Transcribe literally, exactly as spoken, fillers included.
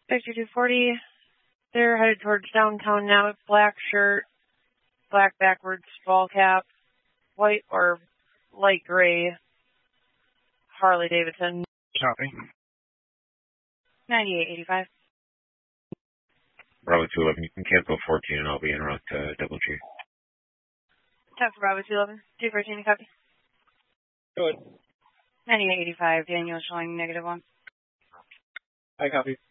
Victor two forty, they're headed towards downtown now. Black shirt, black backwards ball cap, white or light gray Harley Davidson. Copy. ninety-eight eighty-five. Bravo two eleven, you can cancel fourteen and I'll be en route to Double G. Time for Bravo two eleven. two fourteen, copy. Good. ninety-eight eighty-five, Daniel showing negative one. I copy.